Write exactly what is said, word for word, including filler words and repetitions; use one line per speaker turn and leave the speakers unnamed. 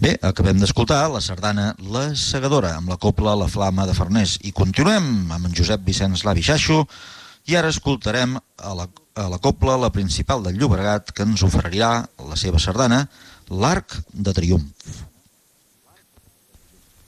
Bé, acabem d'escoltar la sardana La Segadora, amb la cobla La Flama de Farners. I continuem amb en Josep Vicenç Lavi Xaixo, i ara escoltarem a la, a la cobla La Principal del Llobregat, que ens oferirà la seva sardana, l'Arc de Triomf.